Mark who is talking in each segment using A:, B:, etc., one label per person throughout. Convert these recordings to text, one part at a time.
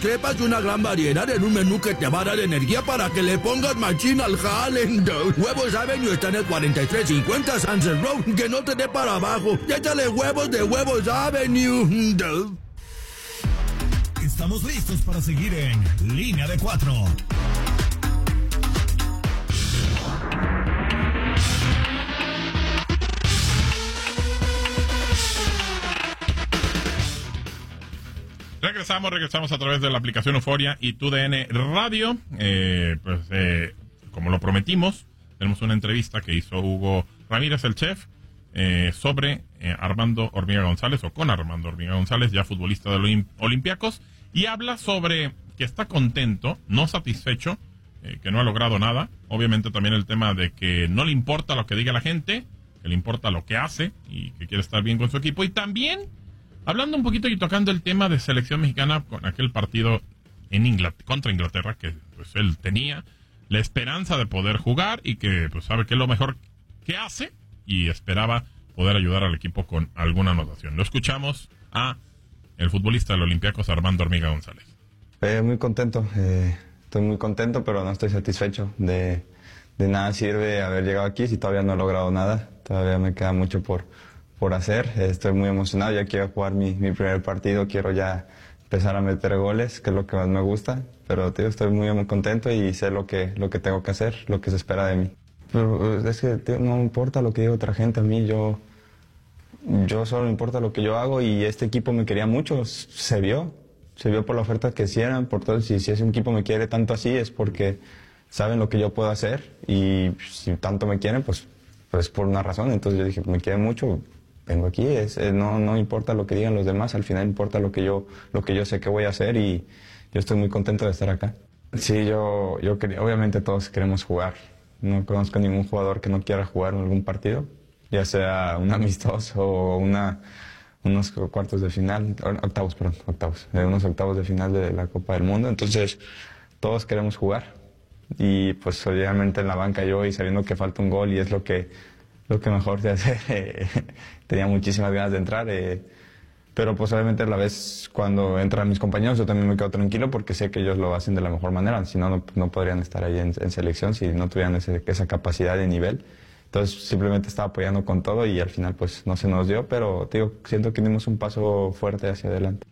A: Crepas y una gran variedad en un menú que te va a dar energía para que le pongas machín al jale. Huevos Avenue está en el 4350 Sunset Road. Que no te dé para abajo. Y échale huevos de Huevos Avenue.
B: Estamos listos para seguir en Línea de 4.
C: Regresamos a través de la aplicación Euforia y TUDN Radio. Como lo prometimos, tenemos una entrevista que hizo Hugo Ramírez, el chef, sobre Armando Hormiga González, o con Armando Hormiga González, ya futbolista de los Olympiacos, y habla sobre que está contento, no satisfecho, que no ha logrado nada. Obviamente también el tema de que no le importa lo que diga la gente, que le importa lo que hace y que quiere estar bien con su equipo. Y también hablando un poquito y tocando el tema de selección mexicana con aquel partido en contra Inglaterra, que pues él tenía la esperanza de poder jugar y que pues sabe que es lo mejor que hace y esperaba poder ayudar al equipo con alguna anotación. Lo escuchamos a el futbolista del Olympiacos, Armando Hormiga González.
D: Muy contento, estoy muy contento, pero no estoy satisfecho. De nada sirve haber llegado aquí si todavía no he logrado nada. Todavía me queda mucho por hacer. Estoy muy emocionado, ya quiero jugar mi primer partido, quiero ya empezar a meter goles, que es lo que más me gusta, pero tío, estoy muy contento y sé lo que tengo que hacer, lo que se espera de mí. Pero es que tío, no importa lo que diga otra gente, a mí yo solo me importa lo que yo hago, y este equipo me quería mucho, se vio por la oferta que hicieran, por todo. Si ese equipo me quiere tanto así es porque saben lo que yo puedo hacer, y si tanto me quieren, pues por una razón. Entonces yo dije, me quieren mucho, vengo aquí, no importa lo que digan los demás, al final importa lo que yo sé que voy a hacer, y yo estoy muy contento de estar acá. Sí, yo obviamente todos queremos jugar, no conozco ningún jugador que no quiera jugar en algún partido, ya sea un amistoso o unos cuartos de final, unos octavos de final de la Copa del Mundo. Entonces todos queremos jugar, y pues obviamente en la banca yo, y sabiendo que falta un gol y es lo que mejor se hace, tenía muchísimas ganas de entrar, pero pues obviamente a la vez cuando entran mis compañeros yo también me quedo tranquilo porque sé que ellos lo hacen de la mejor manera, si no podrían estar ahí en selección si no tuvieran esa capacidad de nivel. Entonces simplemente estaba apoyando con todo y al final pues no se nos dio, pero digo, siento que dimos un paso fuerte hacia adelante.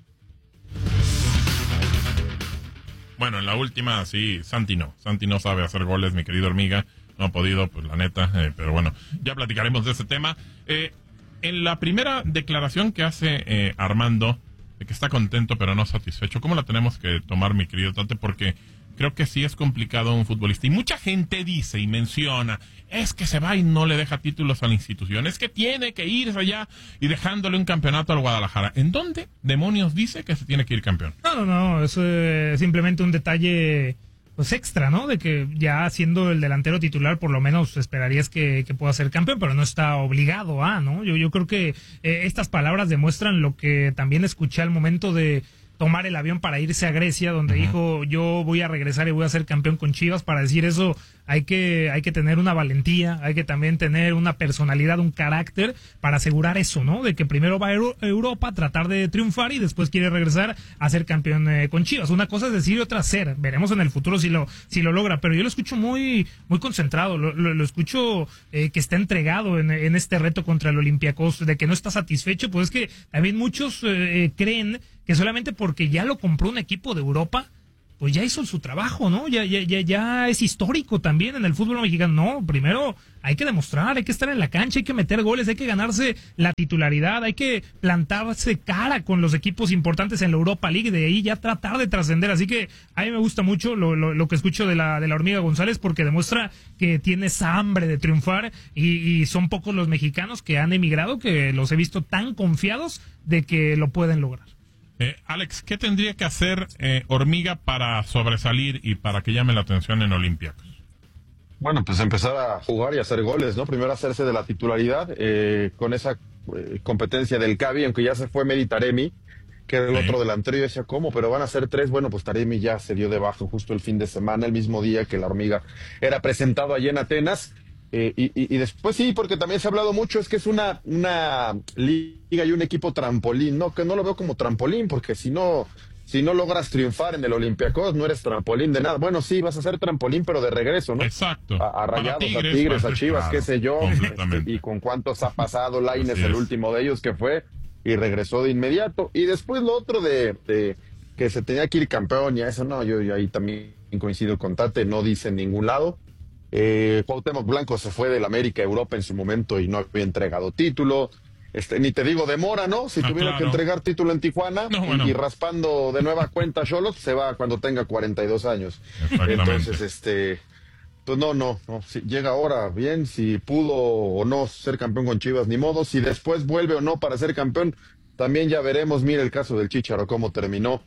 C: Bueno, en la última sí, Santi no sabe hacer goles, mi querido Hormiga. No ha podido, pues la neta, pero bueno, ya platicaremos de ese tema. En la primera declaración que hace Armando, de que está contento pero no satisfecho, ¿cómo la tenemos que tomar, mi querido Tate? Porque creo que sí es complicado un futbolista. Y mucha gente dice y menciona, es que se va y no le deja títulos a la institución, es que tiene que irse allá y dejándole un campeonato al Guadalajara. ¿En dónde demonios dice que se tiene que ir campeón?
E: No, eso es simplemente un detalle pues extra, ¿no? De que ya siendo el delantero titular, por lo menos esperarías que pueda ser campeón, pero no está obligado a, ¿no? Yo creo que estas palabras demuestran lo que también escuché al momento de tomar el avión para irse a Grecia, donde dijo, yo voy a regresar y voy a ser campeón con Chivas. Para decir eso hay que tener una valentía, hay que también tener una personalidad, un carácter para asegurar eso, ¿no? De que primero va a Europa, tratar de triunfar y después quiere regresar a ser campeón con Chivas. Una cosa es decir y otra hacer. Veremos en el futuro si lo logra, pero yo lo escucho muy concentrado, lo escucho que está entregado en este reto contra el Olympiacos, de que no está satisfecho. Pues es que también muchos creen que solamente porque ya lo compró un equipo de Europa, pues ya hizo su trabajo, ¿no? Ya es histórico también en el fútbol mexicano. No, primero hay que demostrar, hay que estar en la cancha, hay que meter goles, hay que ganarse la titularidad, hay que plantarse cara con los equipos importantes en la Europa League, de ahí ya tratar de trascender. Así que a mí me gusta mucho lo que escucho de la Hormiga González, porque demuestra que tiene esa hambre de triunfar, y son pocos los mexicanos que han emigrado, que los he visto tan confiados de que lo pueden lograr.
C: Alex, ¿qué tendría que hacer Hormiga para sobresalir y para que llame la atención en Olympiacos?
F: Bueno, pues empezar a jugar y hacer goles, ¿no? Primero hacerse de la titularidad, con esa competencia del Cavi, aunque ya se fue Mehdi Taremi, que era el otro delantero, y yo decía, ¿cómo? Pero van a ser tres. Bueno, pues Taremi ya se dio de baja justo el fin de semana, el mismo día que la Hormiga era presentado allí en Atenas. Y después sí, porque también se ha hablado mucho, es que es una liga y un equipo trampolín, ¿no? Que no lo veo como trampolín, porque si no si no logras triunfar en el Olympiacos, no eres trampolín de nada. Bueno, sí, vas a ser trampolín, pero de regreso, ¿no?
C: Exacto.
F: A Rayados, a Tigres, a Chivas,
C: claro,
F: qué sé yo. Y con cuántos ha pasado Lainez, el último de ellos que fue, y regresó de inmediato. Y después lo otro de que se tenía que ir campeón, y a eso no, yo ahí también coincido con Tate, no dice en ningún lado. Cuauhtémoc Blanco se fue del América a Europa en su momento y no había entregado título. Ni te digo de Mora, ¿no? Si tuviera que entregar título en Tijuana y raspando de nueva cuenta Xolos, se va cuando tenga 42 años. Entonces, pues no. Si llega ahora, bien, si pudo o no ser campeón con Chivas, ni modo. Si después vuelve o no para ser campeón, también ya veremos. Mira el caso del Chícharo, cómo terminó.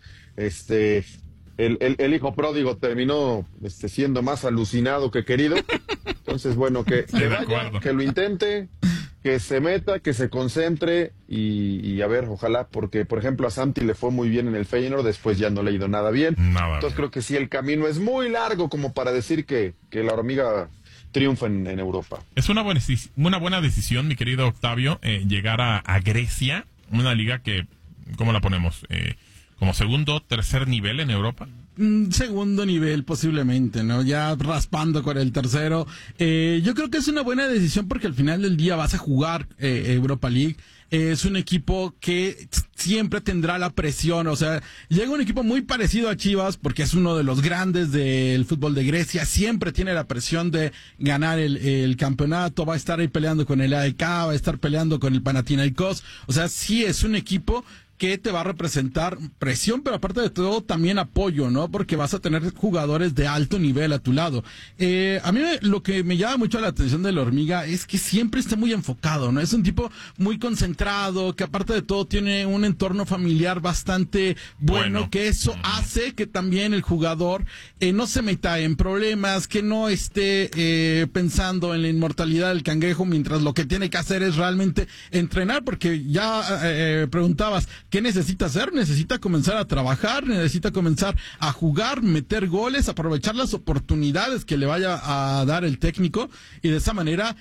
F: El hijo pródigo terminó siendo más alucinado que querido. Entonces, bueno, que vaya, que lo intente, que se meta, que se concentre y a ver, ojalá, porque por ejemplo a Santi le fue muy bien en el Feyenoord, después ya no le ha ido nada bien. Entonces creo que sí, el camino es muy largo como para decir que la hormiga triunfa en Europa.
C: Es una buena decisión, mi querido Octavio, llegar a Grecia, una liga que, ¿cómo la ponemos? ¿Como segundo, tercer nivel en Europa?
G: Segundo nivel posiblemente, ¿no? Ya raspando con el tercero. Yo creo que es una buena decisión porque al final del día vas a jugar Europa League. Es un equipo que siempre tendrá la presión, o sea, llega un equipo muy parecido a Chivas porque es uno de los grandes del fútbol de Grecia, siempre tiene la presión de ganar el campeonato, va a estar ahí peleando con el AEK, va a estar peleando con el Panathinaikos, o sea, sí es un equipo que te va a representar presión, pero aparte de todo también apoyo, ¿no? Porque vas a tener jugadores de alto nivel a tu lado. A mí lo que me llama mucho la atención de la hormiga es que siempre está muy enfocado, ¿no? Es un tipo muy concentrado, que aparte de todo tiene un entorno familiar bastante bueno. Que eso hace que también el jugador no se meta en problemas, que no esté pensando en la inmortalidad del cangrejo, mientras lo que tiene que hacer es realmente entrenar, porque ya preguntabas, ¿qué necesita hacer? Necesita comenzar a trabajar, necesita comenzar a jugar, meter goles, aprovechar las oportunidades que le vaya a dar el técnico y de esa manera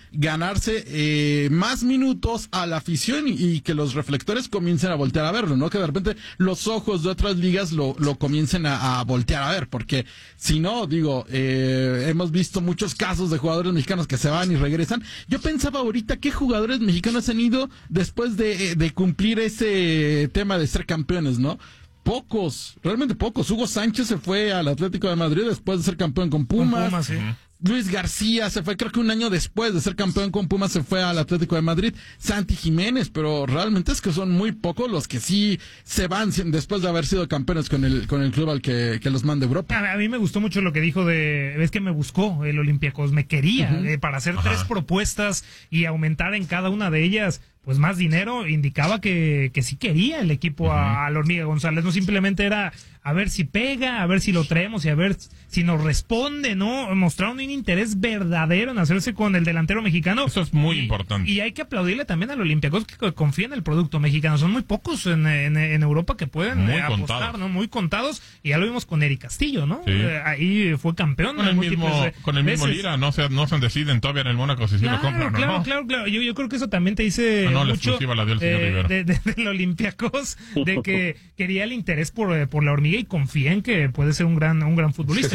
G: ganarse más minutos a la afición y que los reflectores comiencen a voltear a verlo, ¿no? Que de repente los ojos de otras ligas lo comiencen a voltear a ver, porque si no, digo, hemos visto muchos casos de jugadores mexicanos que se van y regresan. Yo pensaba ahorita qué jugadores mexicanos han ido después de cumplir ese tema de ser campeones, ¿no? Pocos, realmente pocos. Hugo Sánchez se fue al Atlético de Madrid después de ser campeón con Pumas. Sí. Luis García se fue, creo que un año después de ser campeón con Pumas se fue al Atlético de Madrid. Santi Jiménez, pero realmente es que son muy pocos los que sí se van después de haber sido campeones con el club al que los manda Europa.
E: A mí me gustó mucho lo que dijo es que me buscó el Olympiacos, me quería para hacer 3 propuestas y aumentar en cada una de ellas pues más dinero, indicaba que sí quería el equipo a la Hormiga González, no simplemente era a ver si pega, a ver si lo traemos y a ver si nos responde, ¿no? Mostraron un interés verdadero en hacerse con el delantero mexicano.
C: Eso es muy importante.
E: Y hay que aplaudirle también al Olympiacos que confía en el producto mexicano. Son muy pocos en Europa que pueden apostar, contados. ¿No? Muy contados. Y ya lo vimos con Eric Castillo, ¿no? Sí. Ahí fue campeón.
C: Con el mismo Lira, no se deciden todavía en el Mónaco si lo compran o no. Claro. Yo creo que eso también te dice mucho la dio el señor Rivera.
E: Del Olympiacos, de que quería el interés por la Hormiga y confía en que puede ser un gran futbolista.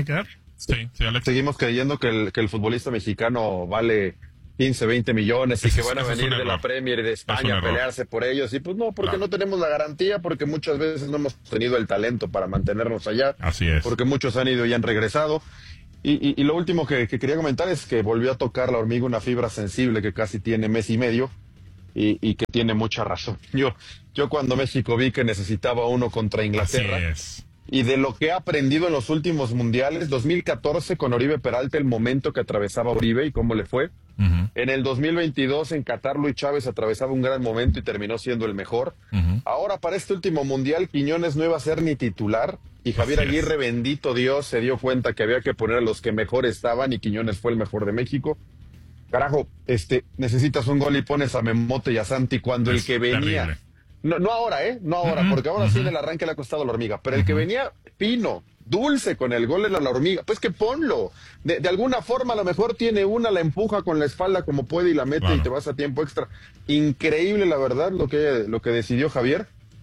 F: Seguimos creyendo que el futbolista mexicano vale 15, 20 millones y que van a venir de la Premier y de España a pelearse por ellos. Y pues no, porque no tenemos la garantía, porque muchas veces no hemos tenido el talento para mantenernos allá.
C: Así es.
F: Porque muchos han ido y han regresado. Y lo último que quería comentar es que volvió a tocar la Hormiga una fibra sensible que casi tiene mes y medio. Y que tiene mucha razón. Yo cuando México vi que necesitaba uno contra Inglaterra, y de lo que ha aprendido en los últimos mundiales, 2014 con Oribe Peralta, el momento que atravesaba Oribe y cómo le fue. En el 2022 en Qatar, Luis Chávez atravesaba un gran momento y terminó siendo el mejor. Ahora para este último mundial, Quiñones no iba a ser ni titular y Javier Aguirre, bendito Dios, se dio cuenta que había que poner a los que mejor estaban y Quiñones fue el mejor de México. Carajo, necesitas un gol y pones a Memote y a Santi cuando el que venía... No ahora, no ahora, porque ahora sí en el arranque le ha costado la Hormiga, pero el que venía fino, dulce con el gol era la Hormiga, pues que ponlo. De alguna forma a lo mejor tiene una, la empuja con la espalda como puede y la mete y te vas a tiempo extra. Increíble la verdad lo que decidió Javier.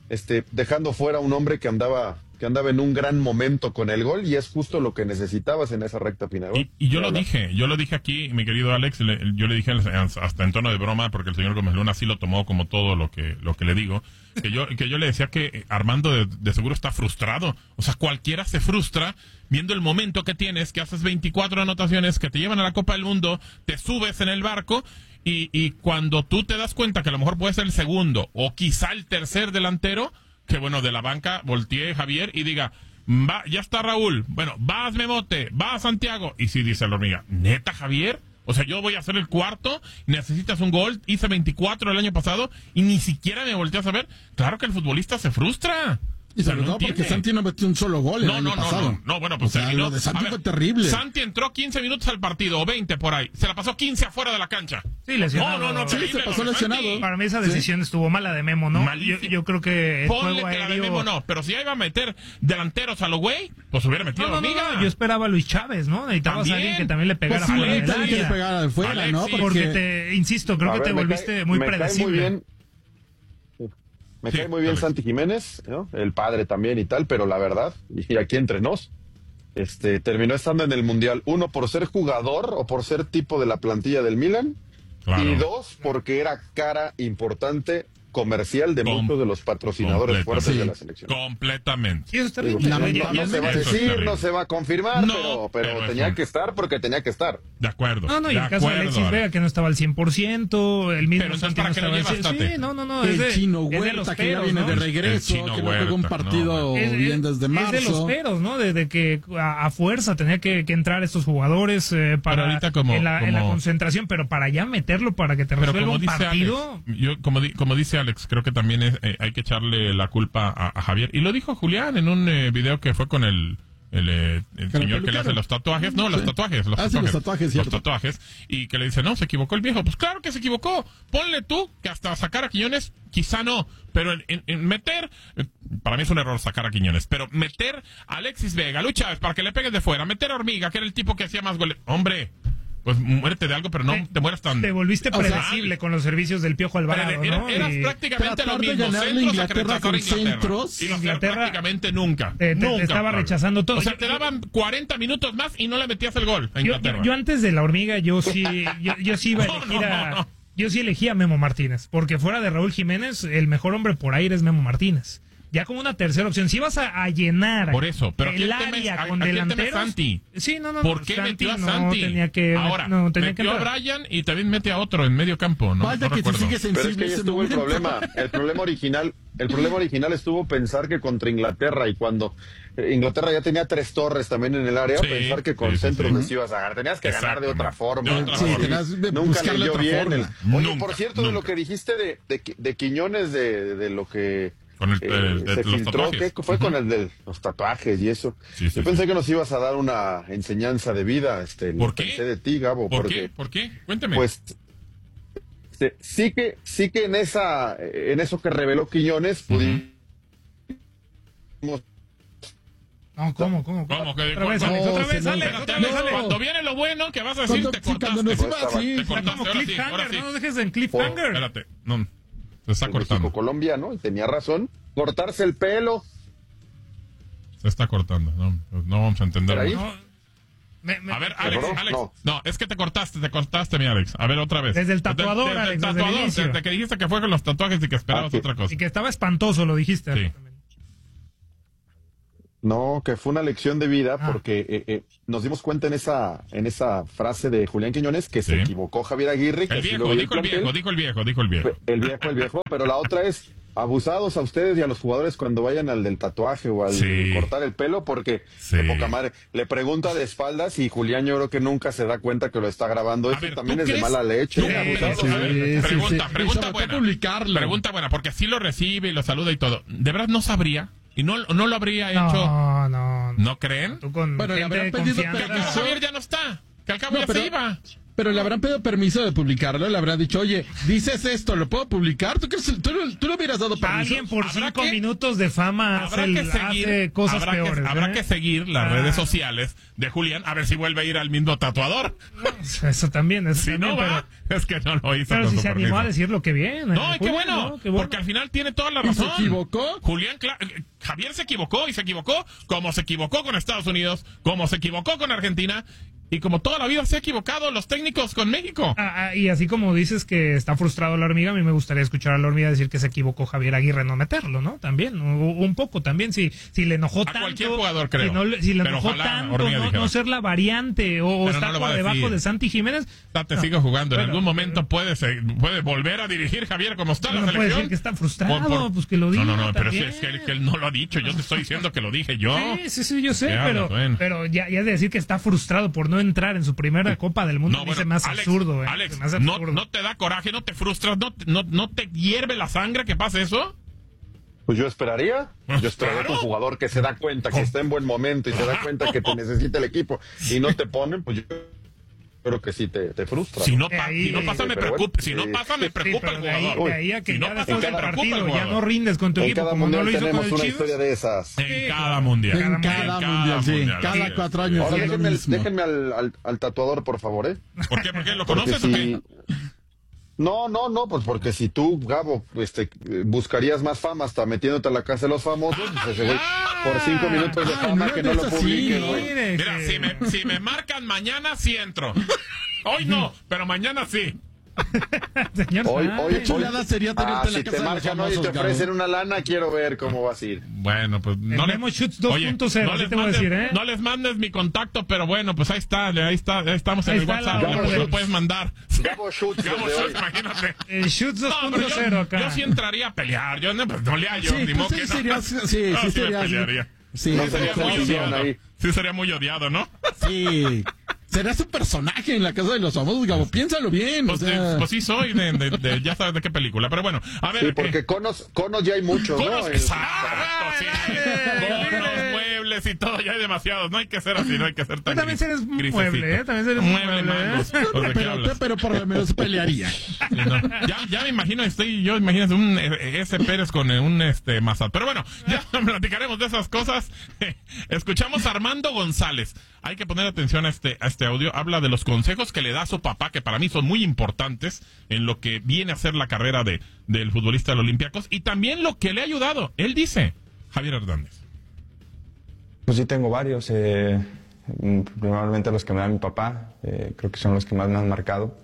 F: dejando fuera a un hombre que andaba en un gran momento con el gol, y es justo lo que necesitabas en esa recta final.
C: Y yo lo dije aquí, mi querido Alex, yo le dije hasta en tono de broma, porque el señor Gómez Luna sí lo tomó como todo lo que le digo, que yo le decía que Armando de seguro está frustrado. O sea, cualquiera se frustra viendo el momento que tienes, que haces 24 anotaciones, que te llevan a la Copa del Mundo, te subes en el barco, y cuando tú te das cuenta que a lo mejor puede ser el segundo, o quizá el tercer delantero, que bueno, de la banca voltee Javier y diga, va, ya está Raúl, bueno, vas Memote, va Santiago, y si dice la hormiga, ¿neta, Javier? O sea, yo voy a hacer el cuarto, necesitas un gol, hice 24 el año pasado y ni siquiera me volteas a ver. Claro que el futbolista se frustra.
G: Y sobre todo porque Santi no metió un solo gol el año pasado.
C: No, bueno, pues
G: o sea, lo de Santi fue terrible.
C: Santi entró 15 minutos al partido, o 20 por ahí. Se la pasó 15 afuera de la cancha.
E: Sí, lesionado.
C: No,
G: sí, se pasó lesionado.
E: Para mí esa decisión estuvo mala de Memo, ¿no? Yo creo que el
C: Ponle
E: juego
C: que la de
E: aéreo...
C: Memo no, pero si ya iba a meter delanteros a lo güey, pues hubiera metido hormiga.
E: Yo esperaba a Luis Chávez, ¿no? Necesitabas a alguien que también le pegara
G: pues
E: fuera del
G: que le
E: área.
G: pegara de fuera,
C: Alex,
G: ¿no?
C: sí.
E: Porque insisto, creo que te volviste muy predecible.
F: Me cae muy bien Santi Jiménez, ¿no? El padre también y tal, pero la verdad, y aquí entre nos, terminó estando en el Mundial, 1, por ser jugador o por ser tipo de la plantilla del Milan,
C: Claro.
F: y 2, porque era cara importante comercial de muchos de los patrocinadores fuertes de la selección.
C: Completamente.
E: Sí, eso está bien.
F: No se va a decir, no se va a confirmar,
C: No,
F: pero tenía que estar porque tenía que estar.
C: De acuerdo.
E: No, y el caso de Alexis Vega, que no estaba al 100%, el mismo
C: Pero
E: Santi no
C: ¿para qué lo
E: estaba al
C: llevas,
E: 100%.
C: Tate?
E: Sí, no,
G: El Chino
E: es de
G: Huerta,
E: los
G: que ya
E: peros,
G: viene
E: ¿no?
G: de
C: El
G: regreso,
C: Chino
G: que no jugó un
C: Huerta,
G: partido bien desde marzo.
E: Es de los peros, ¿no? De que a fuerza tenía que entrar estos jugadores para
C: ahorita
E: en la concentración, pero para ya meterlo para que te resuelva un partido.
C: Alex, como dice Alex, creo que también hay que echarle la culpa a Javier. Y lo dijo Julián en un video que fue con el señor que le hace los tatuajes. No, los tatuajes. Los tatuajes. Y que le dice, no, se equivocó el viejo. Pues claro que se equivocó. Ponle tú que hasta sacar a Quiñones, quizá no. Pero en meter, para mí es un error sacar a Quiñones, pero meter a Alexis Vega, Luis Chávez, para que le pegues de fuera, meter a Hormiga, que era el tipo que hacía más goles. Hombre, pues muérete de algo, pero no te mueras tan...
E: Te volviste predecible con los servicios del Piojo Alvarado, ¿no?
C: Eras prácticamente lo mismo.
G: Ganarle Inglaterra con centros.
C: Y Inglaterra prácticamente nunca.
E: Te estaba rechazando todo.
C: O sea, te daban 40 minutos más y no le metías el gol a Inglaterra.
E: Yo antes de la hormiga, yo sí iba a elegir yo sí elegí a Memo Martínez, porque fuera de Raúl Jiménez, el mejor hombre por aire es Memo Martínez. Ya como una tercera opción, si vas a llenar
C: por eso, pero
E: el área con delanteros.
C: Santi?
E: Sí, no.
C: ¿Por qué
E: Santi
C: metió a Santi?
E: Ahora,
C: metió a Brian y también mete a otro en medio campo, ¿no?
G: Falta que te sigue sensible.
F: Pero es que ahí estuvo el problema. El problema original estuvo pensar que contra Inglaterra, y cuando Inglaterra ya tenía 3 torres también en el área, pensar que con centros les ibas a ganar. Tenías que ganar de otra forma. Nunca leyó bien. Oye, por cierto, de lo que dijiste de Quiñones, de lo que...
C: Con
F: se
C: los
F: filtró,
C: tatuajes.
F: ¿qué fue con el de los tatuajes y eso? Yo pensé que nos ibas a dar una enseñanza de vida.
C: ¿Por qué?
F: Pensé de ti, Gabo.
C: ¿Por qué? Cuéntame.
F: Pues sí que en eso que reveló Quiñones pudimos...
E: No, ¿cómo?
C: Otra vez, Alex. Cuando viene lo bueno, que vas a decir, te cortaste.
E: Como cliffhanger, no dejes en cliffhanger.
C: Espérate, no. Se está cortando.
F: Colombia, ¿no? Y tenía razón. Cortarse el pelo.
C: Se está cortando. No vamos a entenderlo. A ver, Alex. No, es que te cortaste, mi Alex. A ver, otra vez.
E: Desde el tatuador, Alex. Desde el inicio.
C: Desde que dijiste que fue con los tatuajes y que esperabas otra cosa.
E: Y que estaba espantoso, lo dijiste.
C: Sí.
F: No, que fue una lección de vida porque nos dimos cuenta en esa frase de Julián Quiñones que se equivocó Javier Aguirre.
C: El viejo, dijo el viejo.
F: Pero la otra es abusados a ustedes y a los jugadores cuando vayan al del tatuaje o al cortar el pelo, porque de poca madre le pregunta de espaldas y Julián yo creo que nunca se da cuenta que lo está grabando. Eso también es de mala leche.
C: Pregunta buena, porque así lo recibe y lo saluda y todo. ¿De verdad no sabría? ¿Y no lo habría hecho?
E: No.
C: ¿No creen?
E: Tú con
G: le habrán pedido
C: que Javier ya no está. Que al cabo ya se iba.
G: pero le habrán pedido permiso de publicarlo, le habrán dicho, oye, dices esto, ¿lo puedo publicar? ¿Tú le hubieras dado permiso?
E: Alguien por 5 minutos de fama hace cosas peores.
C: Habrá que seguir las redes sociales de Julián a ver si vuelve a ir al mismo tatuador.
E: Eso también.
C: Si no va, es que no lo hizo.
E: Pero si se animó a decirlo, qué bien.
C: No, qué bueno, porque al final tiene toda la razón.
G: ¿Se equivocó?
C: Javier se equivocó, y se equivocó como se equivocó con Estados Unidos, como se equivocó con Argentina, y como toda la vida se ha equivocado los técnicos con México.
E: Y así como dices que está frustrado la hormiga, a mí me gustaría escuchar a la hormiga decir que se equivocó Javier Aguirre no meterlo, ¿no? También, un poco también, si le enojó tanto.
C: A cualquier jugador, creo.
E: Si le enojó tanto no ser la variante o estar por debajo de Santi Jiménez.
C: Te sigo jugando. En algún momento puede volver a dirigir Javier como está la selección.
E: Puede decir que está frustrado, pues que lo diga.
C: No, pero si es que él no lo ha dicho. Yo te estoy diciendo que lo dije yo.
E: Sí, yo sé, pero ya de decir que está frustrado por no entrar en su primera Copa del Mundo me hace más absurdo.
C: Alex, ¿no te da coraje, no te frustras, no te hierve la sangre que pase eso?
F: Pues yo esperaría que un jugador que se da cuenta que está en buen momento y se da cuenta que te necesita el equipo y no te ponen, pues yo creo que sí te frustra.
C: Si no pasa, me preocupa. Si no pasa, me preocupa el jugador.
E: De ahí a que
C: si
E: ya
C: no
E: después
C: pasa,
E: del partido ya no rindes con tu equipo.
F: Cada
E: como no
F: mundial
E: lo hizo
F: tenemos
E: con el
F: una
E: Chivas.
F: historia de esas.
C: En cada mundial.
G: En cada mundial, sí. Cada 4 años.
F: Ahora déjenme al tatuador, por favor, ¿eh?
C: ¿Por qué? ¿Lo conoces o qué?
F: No, pues porque si tú, Gabo, buscarías más fama hasta metiéndote a la casa de los famosos, pues ese güey, por 5 minutos de fama que no lo publiquen, güey.
C: Mira, si me marcan mañana, sí entro. Hoy no, pero mañana sí.
E: Señor,
F: hoy
G: chulada sería tenerte en la
F: si
G: casa
F: te marcan hoy y te ofrecen una lana, quiero ver cómo vas a ir.
C: Bueno, pues
E: no Shoots 2.0, así te voy a decir, ¿eh?
C: No les mandes mi contacto, pero bueno, pues ahí estamos en el WhatsApp, lo puedes mandar.
F: Gabo Shoots,
C: imagínate.
E: Shoots 2.0 acá.
C: Yo sí entraría a pelear, yo no le hallo,
G: ni modo que no. Sí,
C: pelearía.
G: Sí,
C: sería muy odiado, ¿no?
G: Sí. Serás un personaje en la casa de los famosos, Gabo. Piénsalo bien.
C: Pues sí soy de ya sabes de qué película. Pero bueno, a ver.
F: Sí, porque conos ya hay muchos, ¿no?
C: Exacto, sí. Conos, muebles y todo, ya hay demasiados. No hay que ser así, no hay que ser tan
E: también eres mueble, También eres
C: mueble. Mangos,
G: pero por lo menos pelearía.
C: Sí, no. Ya me imagino, imagínate un S. Pérez con un Massad. Pero bueno, ya platicaremos de esas cosas. Escuchamos a Armando González. Hay que poner atención a este audio. Habla de los consejos que le da a su papá, que para mí son muy importantes en lo que viene a ser la carrera del futbolista de los Olympiacos, y también lo que le ha ayudado. Él dice, Javier Hernández.
D: Pues sí, tengo varios. Primeramente los que me da mi papá. Creo que son los que más me han marcado.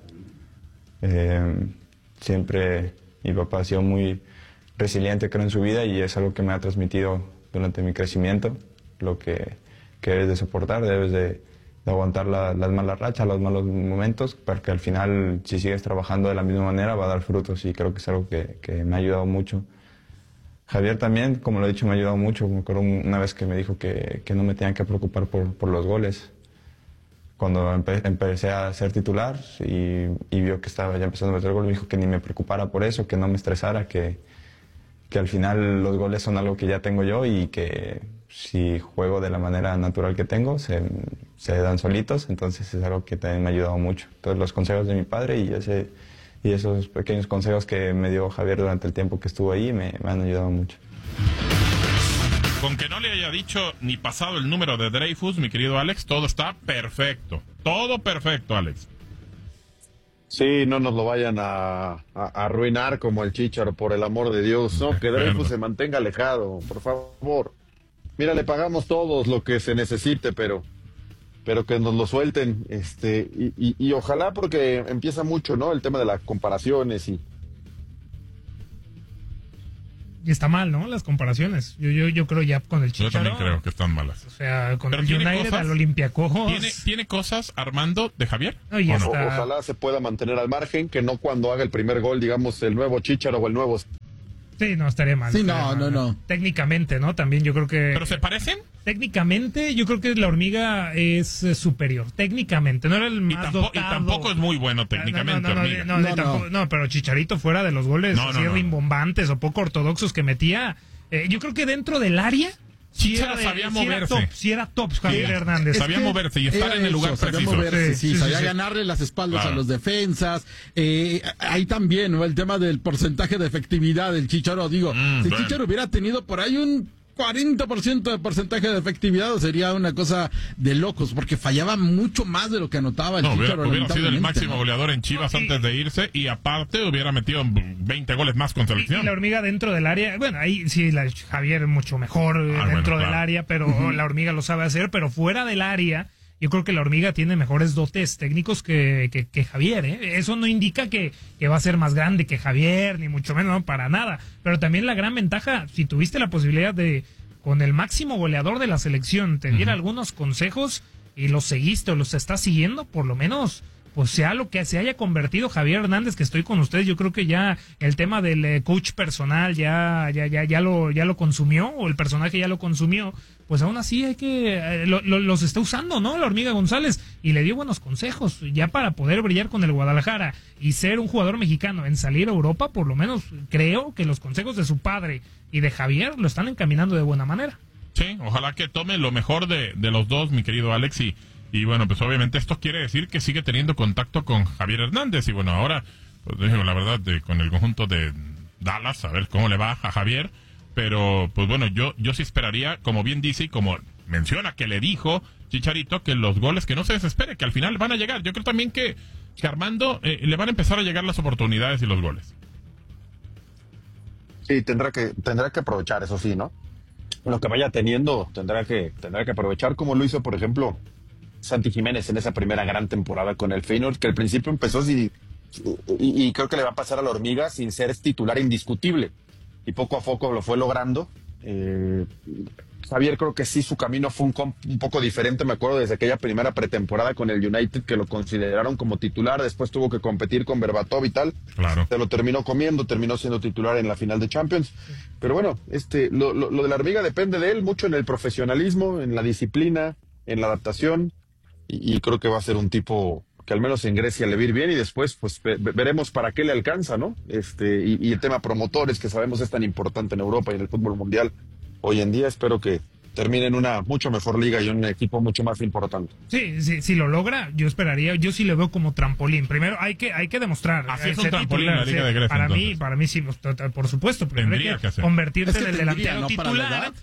D: Siempre mi papá ha sido muy resiliente, creo, en su vida, y es algo que me ha transmitido durante mi crecimiento. Lo que debes de soportar, debes de aguantar las malas rachas, los malos momentos, porque al final, si sigues trabajando de la misma manera, va a dar frutos, y creo que es algo que me ha ayudado mucho. Javier también, como lo he dicho, me ha ayudado mucho. Me acuerdo una vez que me dijo que no me tenía que preocupar por los goles. Cuando empecé a ser titular y vio que estaba ya empezando a meter goles, me dijo que ni me preocupara por eso, que no me estresara, que al final los goles son algo que ya tengo yo, y que si juego de la manera natural que tengo, se dan solitos. Entonces es algo que también me ha ayudado mucho. Entonces los consejos de mi padre y esos pequeños consejos que me dio Javier durante el tiempo que estuvo ahí me han ayudado mucho.
C: Con que no le haya dicho ni pasado el número de Dreyfus, mi querido Alex, todo está perfecto. Todo perfecto, Alex.
F: Sí, no nos lo vayan a arruinar como el Chícharo, por el amor de Dios. No, que Dreyfus se mantenga alejado, por favor. Mira, le pagamos todos lo que se necesite, pero que nos lo suelten, y ojalá, porque empieza mucho, ¿no? El tema de las comparaciones y
E: está mal, ¿no? Las comparaciones. Yo creo ya con el Chícharo.
C: Yo también creo que están malas.
E: O sea, con el United, al Olympiacos.
C: ¿Tiene cosas, Armando, de Javier?
E: No, ya está.
F: Ojalá se pueda mantener al margen, que no cuando haga el primer gol, digamos, el nuevo Chícharo o el nuevo...
E: Sí, no, estaría mal.
G: Sí, no.
E: Técnicamente, ¿no? También yo creo que...
C: ¿Pero se parecen?
E: Técnicamente, yo creo que la hormiga es superior. Técnicamente, no era el más dotado.
C: Y tampoco es muy bueno técnicamente, hormiga.
E: No, pero Chicharito fuera de los goles rimbombantes o poco ortodoxos que metía. Yo creo que dentro del área
C: Chicharo sabía moverse.
E: Sí era top Javier Hernández.
C: Sabía moverse y estar en el lugar preciso.
G: Sabía ganarle las espaldas a los defensas. Ahí también, ¿no? El tema del porcentaje de efectividad del Chicharo. Digo, si Chicharo hubiera tenido por ahí un 40% de porcentaje de efectividad, sería una cosa de locos, porque fallaba mucho más de lo que anotaba el Chicharo.
C: Hubiera sido el máximo goleador en Chivas antes de irse, y aparte hubiera metido 20 goles más con selección.
E: Y la Hormiga dentro del área, bueno, ahí sí, Javier mucho mejor dentro del área, pero la Hormiga lo sabe hacer, pero fuera del área, yo creo que la Hormiga tiene mejores dotes técnicos que Javier, ¿eh? Eso no indica que va a ser más grande que Javier, ni mucho menos, no, para nada. Pero también la gran ventaja, si tuviste la posibilidad de, con el máximo goleador de la selección, te diera algunos consejos y los seguiste o los estás siguiendo, por lo menos, pues sea lo que se haya convertido Javier Hernández, que estoy con ustedes, yo creo que ya el tema del coach personal ya lo consumió, o el personaje ya lo consumió, pues aún así hay que los está usando, ¿no? La Hormiga González, y le dio buenos consejos ya para poder brillar con el Guadalajara y ser un jugador mexicano en salir a Europa. Por lo menos creo que los consejos de su padre y de Javier lo están encaminando de buena manera.
C: Sí, ojalá que tome lo mejor de los dos, mi querido Alex, y bueno, pues obviamente esto quiere decir que sigue teniendo contacto con Javier Hernández. Y bueno, ahora, pues digo la verdad, con el conjunto de Dallas, a ver cómo le va a Javier. Pero, pues bueno, yo sí esperaría, como bien dice y como menciona que le dijo Chicharito, que los goles, que no se desespere, que al final van a llegar. Yo creo también que Armando le van a empezar a llegar las oportunidades y los goles.
F: Sí, tendrá que aprovechar, eso sí, ¿no? Lo que vaya teniendo, tendrá que aprovechar, como lo hizo, por ejemplo, Santi Jiménez en esa primera gran temporada con el Feyenoord, que al principio empezó y creo que le va a pasar a la Hormiga sin ser titular indiscutible, y poco a poco lo fue logrando. Javier, creo que sí, su camino fue un poco diferente. Me acuerdo desde aquella primera pretemporada con el United, que lo consideraron como titular, después tuvo que competir con Berbatov y tal.
C: Claro.
F: Se lo terminó comiendo, terminó siendo titular en la final de Champions. Pero bueno, lo de la Hormiga depende de él mucho en el profesionalismo, en la disciplina, en la adaptación, y creo que va a ser un tipo que al menos en Grecia le va a ir bien, y después pues veremos para qué le alcanza, ¿no? Y el tema promotores, que sabemos es tan importante en Europa y en el fútbol mundial hoy en día. Espero que termine en una mucho mejor liga y un equipo mucho más importante.
E: Sí, si lo logra, yo sí lo veo como trampolín. Primero hay que demostrar.
C: Así es un trampolín en la Liga de Grecia.
E: Para mí sí, por supuesto. Primero hay que convertirse en el delantero titular,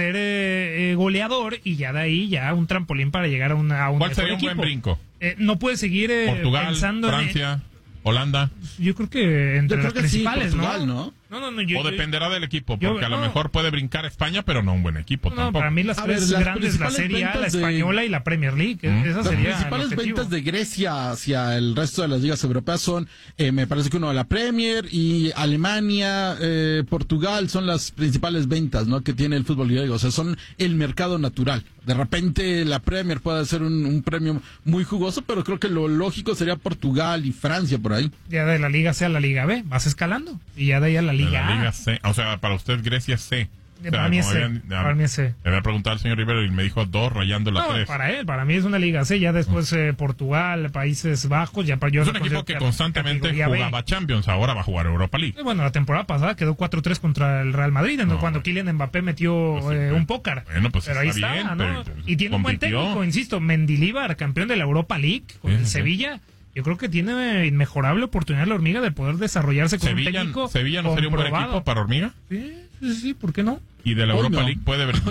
E: ser goleador, y ya de ahí ya un trampolín para llegar a un
C: ¿Cuál sería un buen brinco?
E: No puede seguir
C: Portugal,
E: pensando
C: Francia, Holanda.
E: Yo creo que entre los principales,
G: sí, Portugal, ¿no?
E: No,
C: o dependerá del equipo, porque a lo mejor puede brincar España, pero no un buen equipo tampoco.
E: Para mí las tres grandes, la Serie A, la Española y la Premier League. Esa
G: las
E: sería
G: principales ventas de Grecia hacia el resto de las ligas europeas son, me parece que uno de la Premier, y Alemania, Portugal son las principales ventas, ¿no?, que tiene el fútbol griego. O sea, son el mercado natural. De repente la Premier puede ser un premio muy jugoso, pero creo que lo lógico sería Portugal y Francia por ahí.
E: Ya de la Liga C a la Liga B, vas escalando, y ya de ahí a la Liga A.
C: Liga C. O sea, para usted Grecia es C.
E: Para mí es C.
C: Le había preguntado al señor Rivero y me dijo 2 rayando la 3.
E: Para mí es una Liga C. Ya después Portugal, Países Bajos. Ya yo
C: es un equipo que constantemente jugaba Champions, ahora va a jugar Europa League.
E: Bueno, la temporada pasada quedó 4-3 contra el Real Madrid, cuando Kylian Mbappé metió un pócar.
C: Bueno, pues
E: pero ahí está, bien, ¿no? Y tiene un buen técnico, insisto, Mendilibar, campeón de la Europa League con el Sevilla. Yo creo que tiene inmejorable oportunidad la Hormiga de poder desarrollarse con un técnico.
C: ¿Sevilla no sería un buen equipo para Hormiga?
E: Sí, ¿por qué no?
C: Y de la Europa League puede brincar.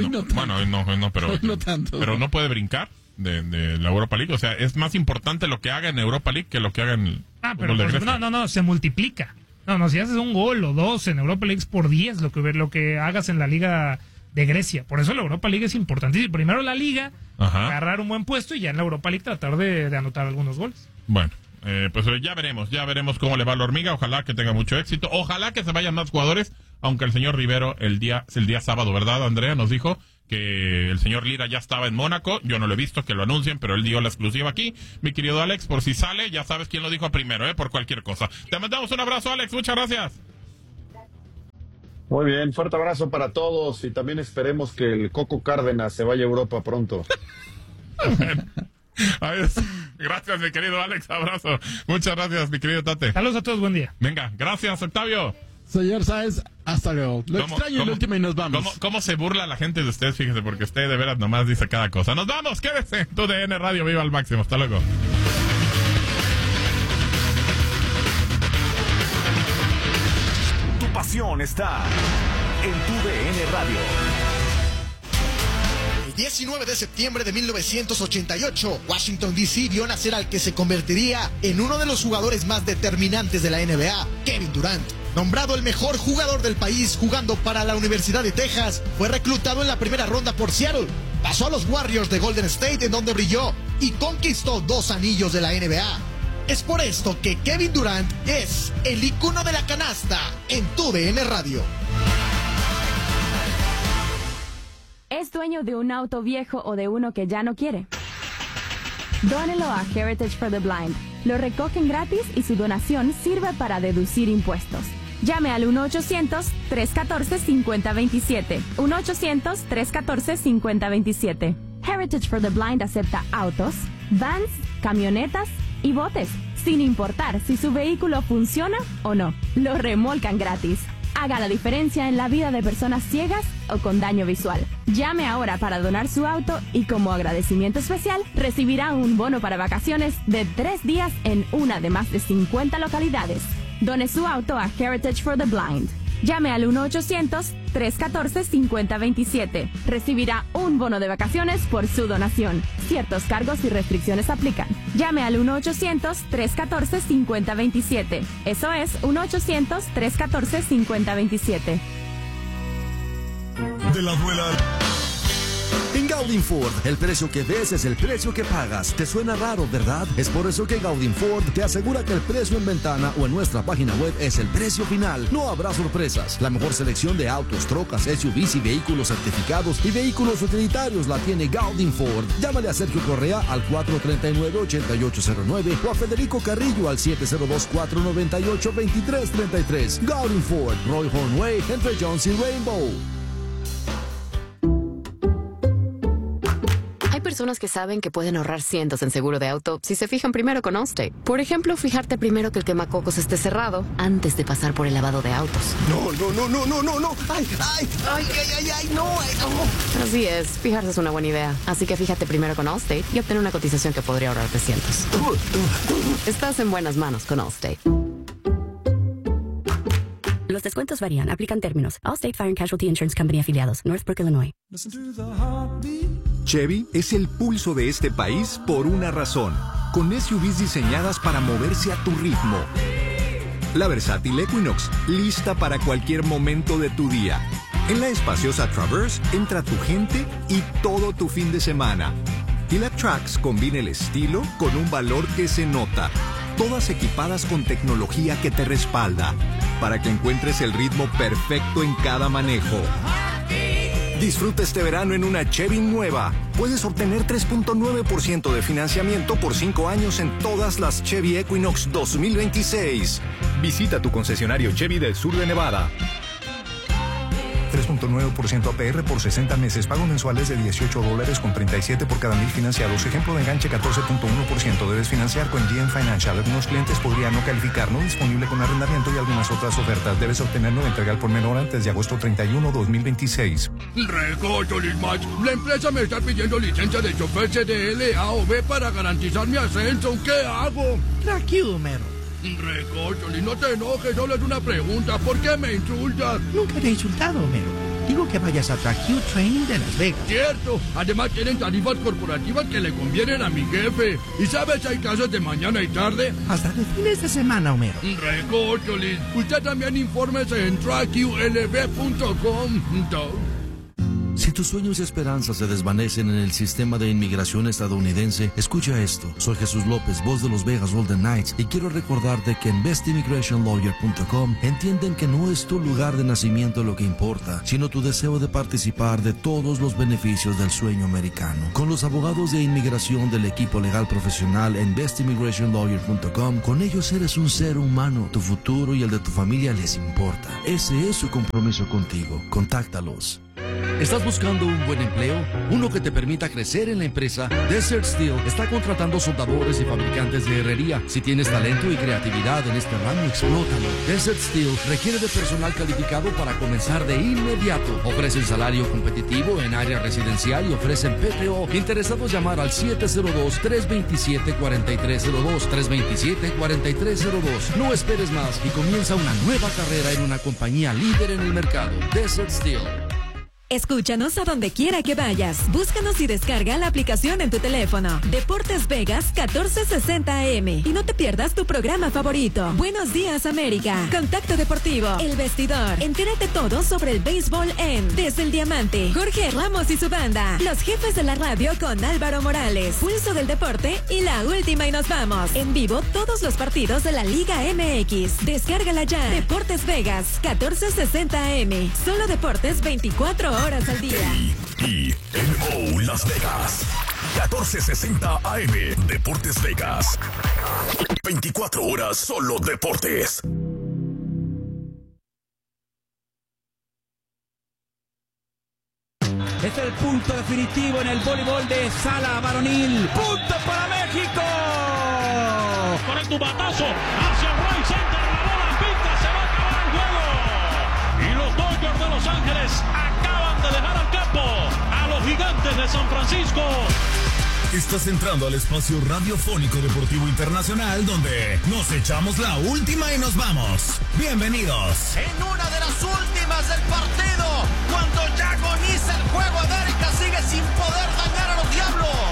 G: Pero no tanto.
C: Pero no puede brincar de la Europa League. O sea, es más importante lo que haga en Europa League que lo que haga en
E: pero no, se multiplica. No, si haces un gol o dos en Europa League es por 10 lo que hagas en la Liga de Grecia. Por eso la Europa League es importantísima. Primero la Liga, agarrar un buen puesto, y ya en la Europa League tratar de anotar algunos goles.
C: Bueno, pues ya veremos cómo le va a la Hormiga. Ojalá que tenga mucho éxito, ojalá que se vayan más jugadores, aunque el señor Rivero el día sábado, ¿verdad, Andrea? Nos dijo que el señor Lira ya estaba en Mónaco. Yo no lo he visto que lo anuncien, pero él dio la exclusiva aquí. Mi querido Alex, por si sale, ya sabes quién lo dijo primero, por cualquier cosa. Te mandamos un abrazo, Alex, muchas gracias.
F: Muy bien, fuerte abrazo para todos, y también esperemos que el Coco Cárdenas se vaya a Europa pronto.
C: Gracias, mi querido Alex, abrazo. Muchas gracias, mi querido Tate.
E: Saludos a todos, buen día.
C: Venga, gracias, Octavio.
G: Señor Sáenz, hasta luego. Lo extraño el último y nos vamos.
C: ¿Cómo se burla la gente de usted? Fíjese, porque usted de veras nomás dice cada cosa. ¡Nos vamos! ¡Quédese en tu DN Radio! ¡Viva al máximo! ¡Hasta luego!
B: Tu pasión está en tu DN Radio.
H: El 19 de septiembre de 1988, Washington D.C. vio nacer al que se convertiría en uno de los jugadores más determinantes de la NBA, Kevin Durant. Nombrado el mejor jugador del país jugando para la Universidad de Texas, fue reclutado en la primera ronda por Seattle. Pasó a los Warriors de Golden State, en donde brilló y conquistó 2 anillos de la NBA. Es por esto que Kevin Durant es el ícono de la canasta en tu DN Radio.
I: ¿Es dueño de un auto viejo o de uno que ya no quiere? Dónelo a Heritage for the Blind. Lo recogen gratis y su donación sirve para deducir impuestos. Llame al 1-800-314-5027. 1-800-314-5027. Heritage for the Blind acepta autos, vans, camionetas y botes, sin importar si su vehículo funciona o no. Lo remolcan gratis. Haga la diferencia en la vida de personas ciegas o con daño visual. Llame ahora para donar su auto y como agradecimiento especial recibirá un bono para vacaciones de 3 días en una de más de 50 localidades. Done su auto a Heritage for the Blind. Llame al 1-800-314-5027. Recibirá un bono de vacaciones por su donación. Ciertos cargos y restricciones aplican. Llame al 1-800-314-5027. Eso es 1-800-314-5027.
B: De la duela.
J: En Gaudin Ford, el precio que ves es el precio que pagas. ¿Te suena raro, verdad? Es por eso que Gaudin Ford te asegura que el precio en ventana o en nuestra página web es el precio final. No habrá sorpresas. La mejor selección de autos, trocas, SUVs y vehículos certificados y vehículos utilitarios la tiene Gaudin Ford. Llámale a Sergio Correa al 439-8809 o a Federico Carrillo al 702-498-2333. Gaudin Ford, Roy Hornway, entre Jones y Rainbow.
K: Hay personas que saben que pueden ahorrar cientos en seguro de auto si se fijan primero con Allstate. Por ejemplo, fijarte primero que el quemacocos esté cerrado antes de pasar por el lavado de autos.
H: No. Ay, no.
K: Así es, fijarse es una buena idea. Así que fíjate primero con Allstate y obtén una cotización que podría ahorrarte cientos. Estás en buenas manos con Allstate.
L: Los descuentos varían. Aplican términos. Allstate Fire and Casualty Insurance Company afiliados. Northbrook, Illinois.
M: Chevy es el pulso de este país por una razón. Con SUVs diseñadas para moverse a tu ritmo. La versátil Equinox, lista para cualquier momento de tu día. En la espaciosa Traverse entra tu gente y todo tu fin de semana. Y la Trax combina el estilo con un valor que se nota. Todas equipadas con tecnología que te respalda, para que encuentres el ritmo perfecto en cada manejo. Disfruta este verano en una Chevy nueva. Puedes obtener 3.9% de financiamiento por 5 años en todas las Chevy Equinox 2026. Visita tu concesionario Chevy del sur de Nevada.
N: 3.9% APR por 60 meses. Pago mensuales de $18.37 por cada 1,000 financiados. Ejemplo de enganche 14.1%. Debes financiar con GM Financial. Algunos clientes podrían no calificar. No disponible con arrendamiento y algunas otras ofertas. Debes obtenerlo de entrega al por menor antes de agosto 31, 2026.
A: Recocholis Max, la empresa me está pidiendo licencia de chofer CDL A o B para garantizar mi ascenso. ¿Qué hago?
O: Tranquilo, Mero.
A: Recocholis, no te enojes, solo es una pregunta. ¿Por qué me insultas?
O: Nunca te he insultado, Mero. Digo que vayas a Track Training de Las Vegas.
A: Cierto. Además tienen tarifas corporativas que le convienen a mi jefe. ¿Y sabes, hay clases de mañana y tarde?
O: Hasta de fines de semana, Homero.
A: Recocholis, usted también infórmese en trackulb.com.
J: Si tus sueños y esperanzas se desvanecen en el sistema de inmigración estadounidense, escucha esto. Soy Jesús López, voz de los Vegas Golden Knights, y quiero recordarte que en bestimmigrationlawyer.com entienden que no es tu lugar de nacimiento lo que importa, sino tu deseo de participar de todos los beneficios del sueño americano. Con los abogados de inmigración del equipo legal profesional en bestimmigrationlawyer.com, con ellos eres un ser humano. Tu futuro y el de tu familia les importa. Ese es su compromiso contigo. Contáctalos. ¿Estás buscando un buen empleo? ¿Uno que te permita crecer en la empresa? Desert Steel está contratando soldadores y fabricantes de herrería. Si tienes talento y creatividad en este ramo, explótalo. Desert Steel requiere de personal calificado para comenzar de inmediato. Ofrecen salario competitivo en área residencial y ofrecen PTO. Interesados, llamar al 702-327-4302. 327-4302. No esperes más y comienza una nueva carrera en una compañía líder en el mercado. Desert Steel.
P: Escúchanos a donde quiera que vayas. Búscanos y descarga la aplicación en tu teléfono. Deportes Vegas 1460 AM. Y no te pierdas tu programa favorito. Buenos días, América. Contacto Deportivo. El Vestidor. Entérate todo sobre el béisbol en Desde el Diamante. Jorge Ramos y su banda. Los jefes de la radio con Álvaro Morales. Pulso del Deporte y La Última y Nos Vamos. En vivo todos los partidos de la Liga MX. Descárgala ya. Deportes Vegas 1460 AM. Solo deportes 24 horas al día.
Q: KMO Las Vegas 1460 AM. Deportes Vegas. 24 horas solo deportes.
O: Es el punto definitivo en el voleibol de sala varonil. ¡Punto para México!
R: Con el tubatazo hacia el right center, la bola pinta, se va a acabar el juego. Y los Dodgers de Los Ángeles acaban de dejar al campo a los Gigantes de San Francisco.
Q: Estás entrando al espacio radiofónico deportivo internacional donde nos echamos la última y nos vamos. Bienvenidos.
H: En una de las últimas del partido, cuando ya agoniza el juego, América sigue sin poder dañar a los Diablos.